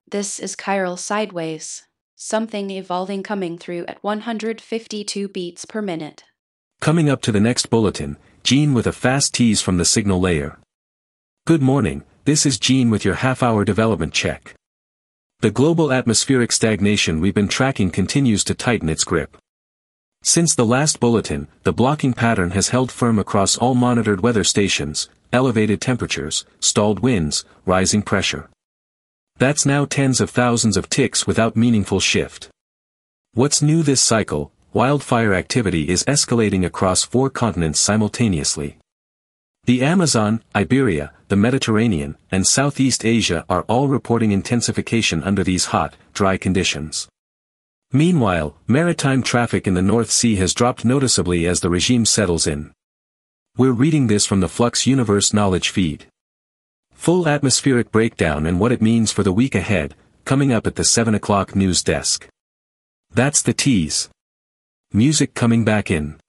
This is chiral sideways, something evolving coming through at 152 beats per minute. Coming up to the next bulletin, Gene with a fast tease from the signal layer. Good morning, this is Gene with your half-hour development check. The global atmospheric stagnation we've been tracking continues to tighten its grip. Since the last bulletin, the blocking pattern has held firm across all monitored weather stations: elevated temperatures, stalled winds, rising pressure. That's now tens of thousands of ticks without meaningful shift. What's new this cycle? Wildfire activity is escalating across 4 continents simultaneously. The Amazon, Iberia, the Mediterranean, and Southeast Asia are all reporting intensification under these hot, dry conditions. Meanwhile, maritime traffic in the North Sea has dropped noticeably as the regime settles in. We're reading this from the Flux Universe knowledge feed. Full atmospheric breakdown and what it means for the week ahead, coming up at the 7 o'clock news desk. That's the tease. Music coming back in.